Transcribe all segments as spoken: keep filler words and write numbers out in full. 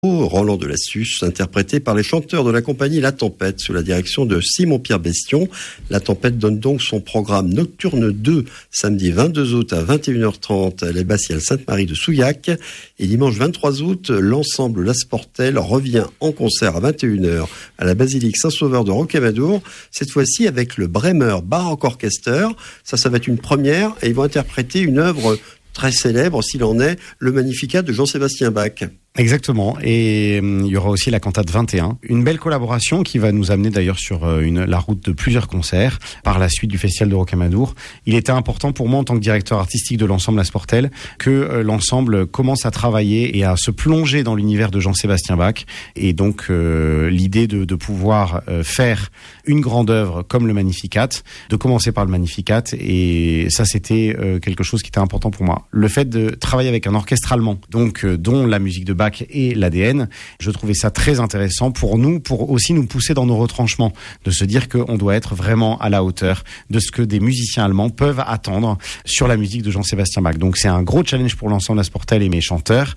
Roland de Lassus, interprété par les chanteurs de la compagnie La Tempête, sous la direction de Simon-Pierre Bestion. La Tempête donne donc son programme Nocturne deux, samedi vingt-deux août à vingt et une heures trente à l'abbatiale Sainte-Marie de Souillac. Et dimanche vingt-trois août, l'ensemble La Sportelle revient en concert à vingt et une heures à la basilique Saint-Sauveur de Rocamadour, cette fois-ci avec le Bremer Baroque Orchester. Ça, ça va être une première et ils vont interpréter une œuvre très célèbre, s'il en est, le Magnificat de Jean-Sébastien Bach. Exactement, et euh, il y aura aussi la cantate vingt et un, une belle collaboration qui va nous amener d'ailleurs sur euh, une, la route de plusieurs concerts par la suite du Festival de Rocamadour. Il était important pour moi en tant que directeur artistique de l'ensemble La Sportelle que euh, l'ensemble commence à travailler et à se plonger dans l'univers de Jean-Sébastien Bach, et donc euh, l'idée de, de pouvoir euh, faire une grande œuvre comme le Magnificat, de commencer par le Magnificat, et ça c'était euh, quelque chose qui était important pour moi. Le fait de travailler avec un orchestre allemand, donc euh, dont la musique de Bach et l'A D N, je trouvais ça très intéressant pour nous, pour aussi nous pousser dans nos retranchements, de se dire qu'on doit être vraiment à la hauteur de ce que des musiciens allemands peuvent attendre sur la musique de Jean-Sébastien Bach. Donc c'est un gros challenge pour l'ensemble La Sportelle et mes chanteurs,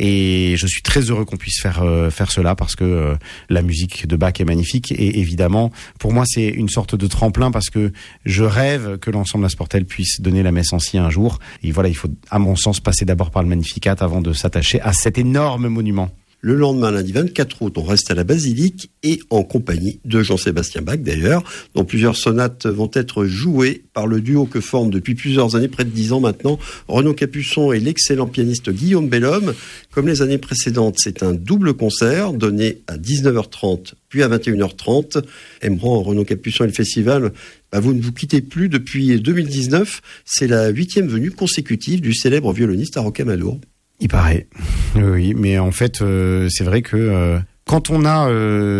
et je suis très heureux qu'on puisse faire euh, faire cela parce que euh, la musique de Bach est magnifique, et évidemment pour moi c'est une sorte de tremplin parce que je rêve que l'ensemble La Sportelle puisse donner la messe en si un jour, et voilà, il faut à mon sens passer d'abord par le Magnificat avant de s'attacher à cet énorme monument. Le lendemain, lundi vingt-quatre août, on reste à la basilique et en compagnie de Jean-Sébastien Bach d'ailleurs, dont plusieurs sonates vont être jouées par le duo que forment depuis plusieurs années, près de dix ans maintenant, Renaud Capuçon et l'excellent pianiste Guillaume Bellhomme. Comme les années précédentes, c'est un double concert donné à dix-neuf heures trente puis à vingt et une heures trente. Aimeront Renaud Capuçon et le festival, bah vous ne vous quittez plus depuis deux mille dix-neuf. C'est la huitième venue consécutive du célèbre violoniste à Rocamadour. Il paraît, oui, mais en fait, euh, c'est vrai que euh, quand on a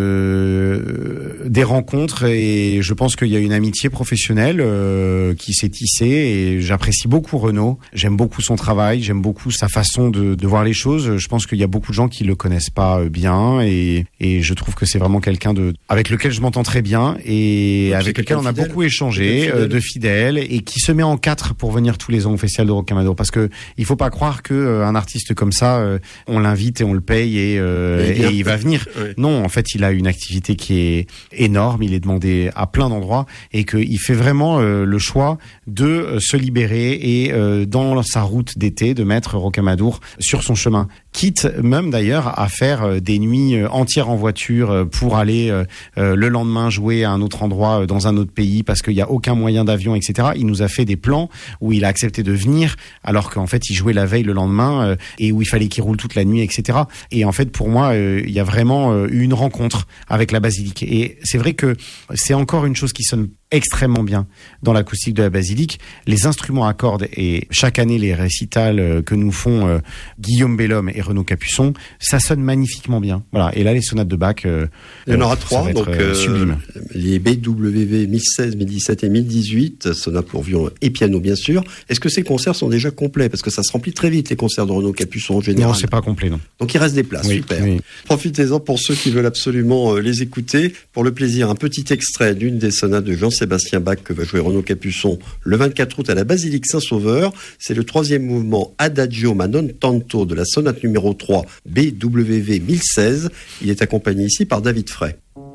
euh, des rencontres, et je pense qu'il y a une amitié professionnelle euh, qui s'est tissée, et j'apprécie beaucoup Renaud, j'aime beaucoup son travail, j'aime beaucoup sa façon de, de voir les choses. Je pense qu'il y a beaucoup de gens qui le connaissent pas bien, et, et je trouve que c'est vraiment quelqu'un de avec lequel je m'entends très bien, et donc avec lequel on a fidèle, beaucoup échangé, de fidèle. de fidèle, et qui se met en quatre pour venir tous les ans au Festival de Rocamadour, parce que il faut pas croire que euh, un artiste comme ça, euh, on l'invite et on le paye et, euh, et, et il va venir. Oui. Non, en fait, il a une activité qui est énorme, il est demandé à plein d'endroits, et qu'il fait vraiment euh, le choix de euh, se libérer et euh, dans sa route d'été, de mettre Rocamadour sur son chemin. Quitte même d'ailleurs à faire euh, des nuits euh, entières en voiture euh, pour aller euh, euh, le lendemain jouer à un autre endroit euh, dans un autre pays parce qu'il n'y a aucun moyen d'avion, et cetera. Il nous a fait des plans où il a accepté de venir alors qu'en fait il jouait la veille le lendemain euh, et où il fallait qu'il roule toute la nuit, et cetera. Et en fait pour moi euh, il y a vraiment euh, eu une rencontre avec la basilique, et c'est vrai que c'est encore une chose qui sonne extrêmement bien dans l'acoustique de la basilique. Les instruments à cordes, et chaque année les récitals que nous font euh, Guillaume Bellhomme et Renaud Capuçon, ça sonne magnifiquement bien. Voilà. Et là les sonates de Bach, euh, il y en aura trois, donc euh, sublime. Les B W V mille seize, mille dix-sept et mille dix-huit, sonates pour violon et piano bien sûr. Est-ce que ces concerts sont déjà complets? Parce que ça se remplit très vite les concerts de Renaud Capuçon en général. Non, c'est pas complet, non. Donc il reste des places, oui, super. Oui. Profitez-en pour ceux qui veulent absolument euh, les écouter. Pour le plaisir, un petit extrait d'une des sonates de Jean-Sébastien Bach que va jouer Renaud Capuçon le vingt-quatre août à la basilique Saint-Sauveur. C'est le troisième mouvement Adagio ma non tanto de la sonate numéro trois B W V mille seize. Il est accompagné ici par David Frey.